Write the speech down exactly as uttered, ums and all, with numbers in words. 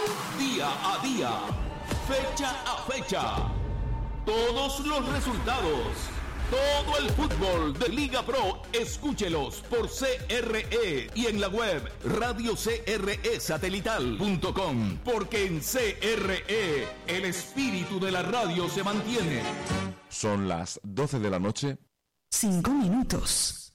Día a día, fecha a fecha, todos los resultados, todo el fútbol de Liga Pro, escúchelos por C R E y en la web radio c r e satelital punto com, porque en C R E el espíritu de la radio se mantiene. Son las doce de la noche. Cinco minutos.